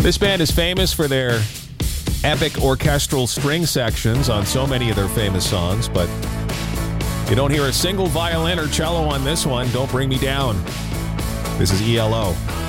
This band is famous for their epic orchestral string sections on so many of their famous songs, but you don't hear a single violin or cello on this one. Don't Bring Me Down. This is ELO.